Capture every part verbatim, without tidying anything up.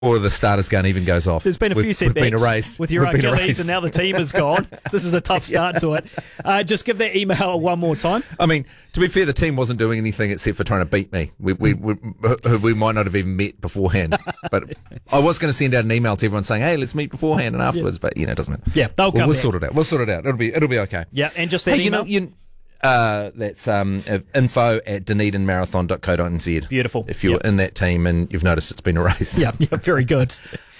or the starter's gun even goes off. There's been a we've, few setbacks we've been erased. with your We've been Achilles, erased. and now the team is gone. This is a tough start to it. Uh, just give that email one more time. I mean, to be fair, the team wasn't doing anything except for trying to beat me. We we we, we might not have even met beforehand. But I was going to send out an email to everyone saying, "Hey, let's meet beforehand and afterwards." Yeah. But you know, it doesn't matter. Yeah, they'll come. We'll, we'll back. sort it out. We'll sort it out. It'll be it'll be okay. Yeah, and just that hey, email. you know, you, uh, that's um, info at dunedin marathon dot co dot n z. Beautiful. If you're yep. in that team and you've noticed it's been erased. Yeah, yeah, very good.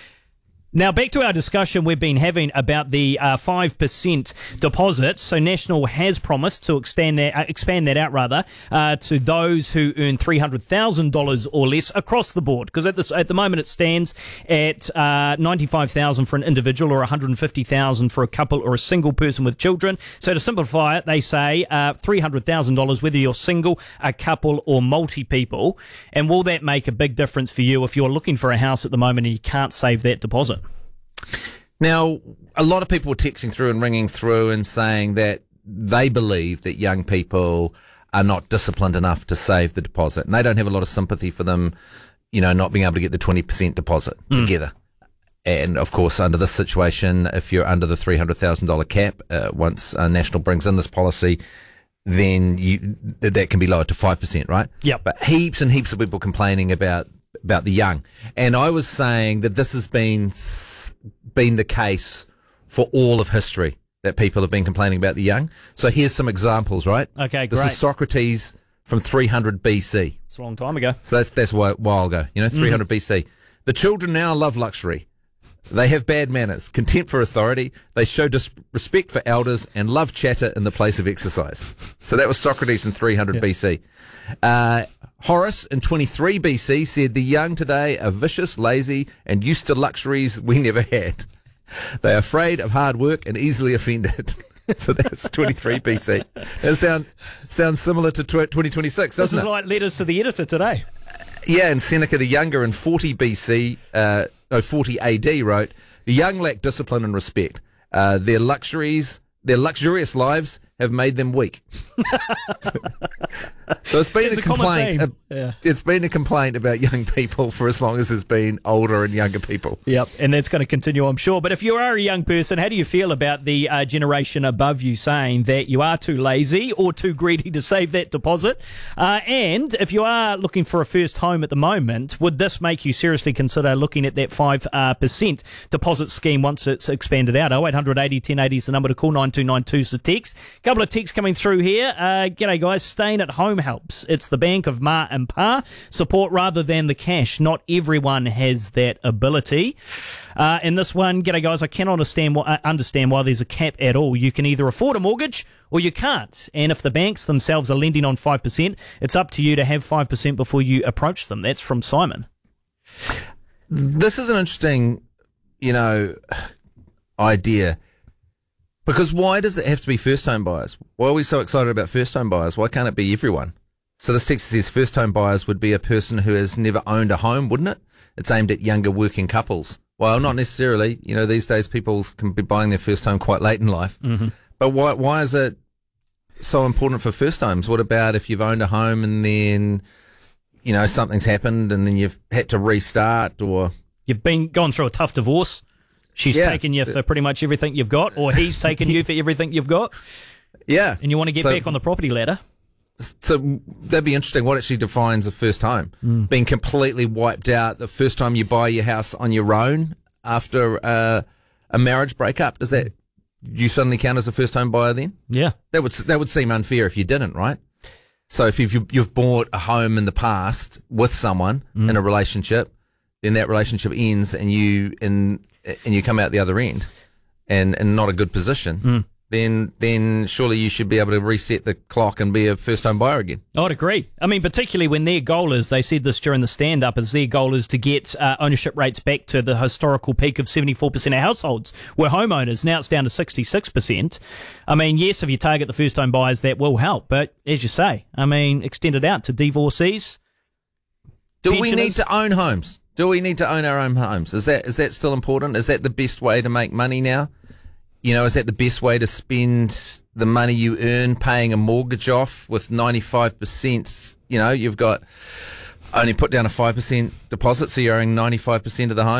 Now, back to our discussion we've been having about the uh, five percent deposit. So National has promised to expand that, uh, expand that out rather uh, to those who earn three hundred thousand dollars or less across the board. Because at, this, at the moment it stands at uh, ninety-five thousand dollars for an individual or one hundred fifty thousand dollars for a couple or a single person with children. So to simplify it, they say uh, three hundred thousand dollars whether you're single, a couple or multi-people. And will that make a big difference for you if you're looking for a house at the moment and you can't save that deposit? Now, a lot of people were texting through and ringing through and saying that they believe that young people are not disciplined enough to save the deposit. And they don't have a lot of sympathy for them, you know, not being able to get the twenty percent deposit mm. together. And, of course, under this situation, if you're under the three hundred thousand dollars cap, uh, once uh, National brings in this policy, then you that can be lowered to five percent, right? Yeah. But heaps and heaps of people complaining about about the young. And I was saying that this has been been the case for all of history, that people have been complaining about the young. So here's some examples, right? Okay, this great. This is Socrates from three hundred B C. It's a long time ago. So that's that's a while ago, you know, three hundred mm-hmm. B C. The children now love luxury. They have bad manners, contempt for authority. They show disrespect for elders and love chatter in the place of exercise. So that was Socrates in three hundred yeah. B C. Uh, Horace in twenty-three B C said the young today are vicious, lazy, and used to luxuries we never had. They are afraid of hard work and easily offended. So that's twenty-three B C. That sound, sounds similar to twenty twenty-six, doesn't it? This is it? like letters to the editor today. Yeah, and Seneca the Younger in forty B C, uh, no, forty A D wrote, the young lack discipline and respect. Uh, their luxuries, their luxurious lives have made them weak. so, so it's been it's a, a complaint. Uh, yeah. It's been a complaint about young people for as long as there's been older and younger people. Yep, and that's going to continue, I'm sure. But if you are a young person, how do you feel about the uh, generation above you saying that you are too lazy or too greedy to save that deposit? Uh, and if you are looking for a first home at the moment, would this make you seriously consider looking at that five percent uh, deposit scheme once it's expanded out? oh eight hundred eighty ten eighty is the number to call. Nine two nine two is the text. Couple of texts coming through here. Uh, g'day guys, staying at home helps. It's the bank of ma and pa. Support rather than the cash. Not everyone has that ability. Uh, in this one, g'day guys, I cannot understand, why, uh, understand why there's a cap at all. You can either afford a mortgage or you can't. And if the banks themselves are lending on five percent, it's up to you to have five percent before you approach them. That's from Simon. This is an interesting, you know, idea. Because why does it have to be first-home buyers? Why are we so excited about first-home buyers? Why can't it be everyone? So this text says first-home buyers would be a person who has never owned a home, wouldn't it? It's aimed at younger working couples. Well, not necessarily. You know, these days people can be buying their first home quite late in life. Mm-hmm. But why why is it so important for first homes? What about if you've owned a home and then, you know, something's happened and then you've had to restart, or you've been gone through a tough divorce? She's yeah. taken you for pretty much everything you've got, or he's taken you for everything you've got. Yeah. And you want to get so, back on the property ladder. So that'd be interesting. What actually defines a first home? Mm. Being completely wiped out the first time you buy your house on your own after uh, a marriage breakup. Does that, you suddenly count as a first home buyer then? Yeah. That would that would seem unfair if you didn't, right? So if you've, you've bought a home in the past with someone mm. in a relationship, then that relationship ends and you and and you come out the other end and in not a good position, mm. then then surely you should be able to reset the clock and be a first home buyer again. I'd agree. I mean, particularly when their goal is, they said this during the stand-up, is their goal is to get uh, ownership rates back to the historical peak of seventy-four percent of households were homeowners. Now it's down to sixty-six percent. I mean, yes, if you target the first home buyers, that will help. But as you say, I mean, extend it out to divorcees. Do pensioners. we need to own homes? Do we need to own our own homes? Is that is that still important? Is that the best way to make money now? You know, is that the best way to spend the money you earn paying a mortgage off with ninety-five percent? You know, you've got only put down a five percent deposit, so you're owing ninety-five percent of the home.